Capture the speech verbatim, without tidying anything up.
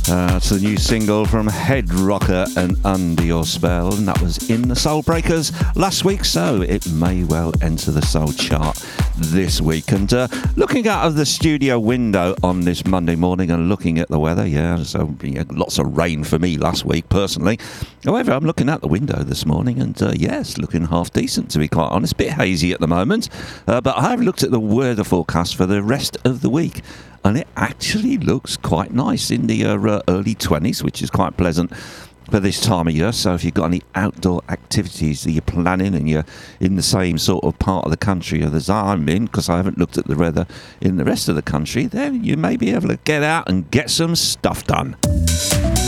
Uh, it's the new single from Head Rocker and Under Your Spell, and that was in the Soul Breakers last week, so it may well enter the Soul chart this week. And uh, looking out of the studio window on this Monday morning and looking at the weather, yeah, so yeah, lots of rain for me last week personally. However, I'm looking out the window this morning and uh, yes, looking half decent to be quite honest. A bit hazy at the moment, uh, but I have looked at the weather forecast for the rest of the week, and it actually looks quite nice in the uh, early twenties, which is quite pleasant for this time of year. So if you've got any outdoor activities that you're planning and you're in the same sort of part of the country as I'm in, because I haven't looked at the weather in the rest of the country, then you may be able to get out and get some stuff done.